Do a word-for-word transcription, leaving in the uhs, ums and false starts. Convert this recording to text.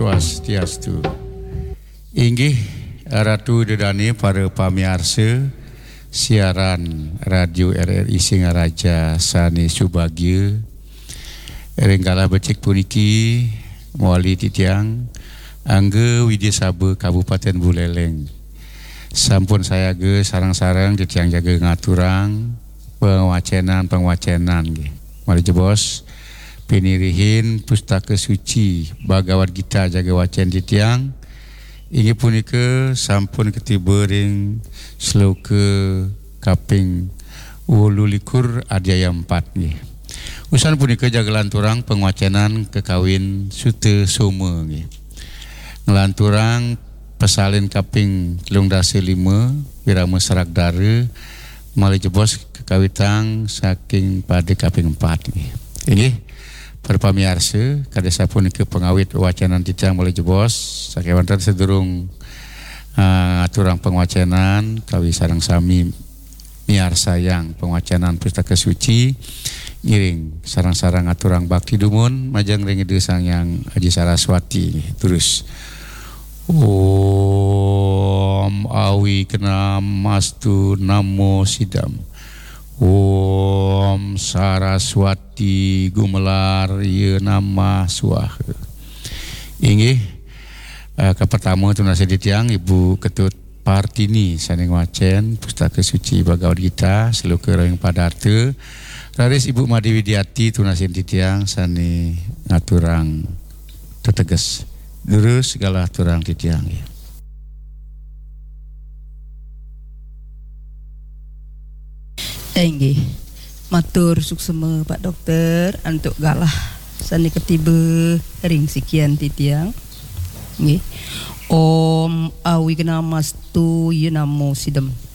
Swastiastu. Inggih Ratu Dedani para pamirsa siaran radio R R I Singaraja sane subagya renggala becik puniki muali titiang angge Widya Saba Kabupaten Buleleng. Sampun saya ge sarang-sarang titiang jaga ngaturang pengawacenan pengawacenan nggih. Mari jebos pinirihin pustaka suci Bhagavad Gita jaga wacen titiang. Inggih punika sampun ketiba ring sloka kaping wolu likur adhyaya empat nggih. Usan punika jaga lanturang pengawacenan kekawin Sutta Soma nggih. Ngelanturang pesalin kaping telung dasa lima wirama Serakdara malih jebos kekawitang saking pada kaping empat nggih. Inggih para pamirsa kadasa punika pengawit wacanan titiang mulai jebos sakewanten sedurung uh, aturang pengawacenan kawi sareng sami miarsayang pengawacenan pustaka suci ngiring sarang-sarang aturang bakti dumun majang ring desang yang Haji Saraswati terus Om Awi Kenam Mastu Namo Sidam Om Saraswati Gumelar Ye Nama Swaha. Inggih uh, ke pertama tunasi titiang Ibu Ketut Partini saning wacen pustaka suci Bhagavad Gita seluruh yang padarta. Raris Ibu Madi Widiati tunasi titiang sani ngaturang teteges. Terus segala aturang titiang ya. Enggih, matur suksema Pak Dokter antuk galah sani ketiba ring sekian titiang. Nggih. Om Awi Kenamastu Ye Namo Sidam.